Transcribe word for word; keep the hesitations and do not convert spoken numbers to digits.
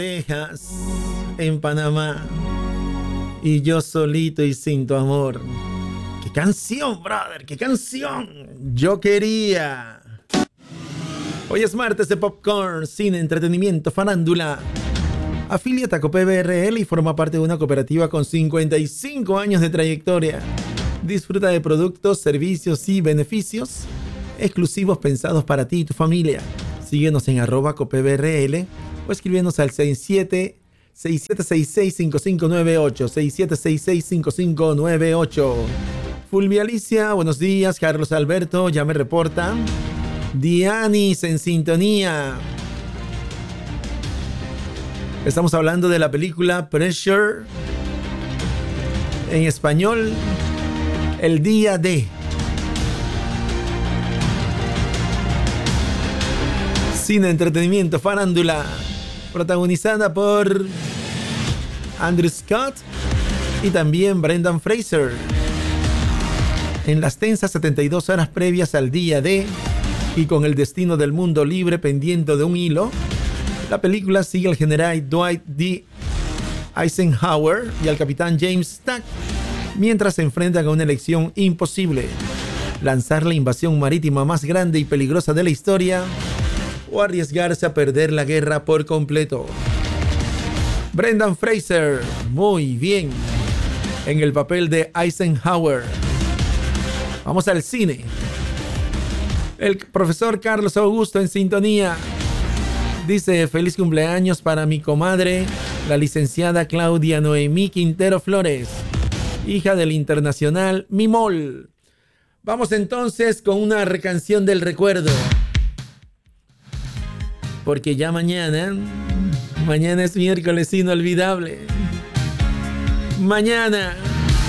Dejas en Panamá y yo solito y sin tu amor. ¡Qué canción, brother! ¡Qué canción! Yo quería. Hoy es martes de Popcorn, cine, entretenimiento, farándula. Afíliate a Copé B R L y forma parte de una cooperativa con cincuenta y cinco años de trayectoria. Disfruta de productos, servicios y beneficios exclusivos pensados para ti y tu familia. Síguenos en arroba Copé B R L o escribiéndonos al seis siete seis seis, cinco cinco nueve ocho, seis siete seis seis, cinco cinco nueve ocho. Fulvia Alicia, buenos días. Carlos Alberto, ya me reportan. Dianis en sintonía. Estamos hablando de la película Pressure. En español, El Día de. Cine, entretenimiento, farándula. Protagonizada por Andrew Scott y también Brendan Fraser. En las tensas setenta y dos horas previas al día D y con el destino del mundo libre pendiente de un hilo, la película sigue al general Dwight D. Eisenhower y al capitán James Stack mientras se enfrentan a una elección imposible: lanzar la invasión marítima más grande y peligrosa de la historia o arriesgarse a perder la guerra por completo. Brendan Fraser, muy bien, en el papel de Eisenhower. Vamos al cine. El profesor Carlos Augusto en sintonía. Dice: feliz cumpleaños para mi comadre, la licenciada Claudia Noemí Quintero Flores, hija del internacional Mimol. Vamos entonces con una recanción del recuerdo. Porque ya mañana, mañana es miércoles inolvidable. Mañana